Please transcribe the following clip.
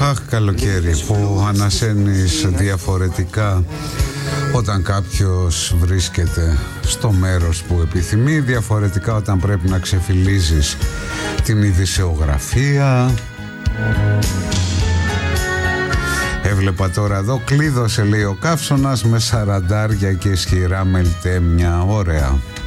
Αχ, καλοκαίρι που ανασένεις διαφορετικά όταν κάποιος βρίσκεται στο μέρος που επιθυμεί, διαφορετικά όταν πρέπει να ξεφυλίζεις την ειδησεογραφία. Έβλεπα τώρα εδώ, κλείδωσε λέει ο καύσωνας με 40 και ισχυρά μελτέμια. Ωραία.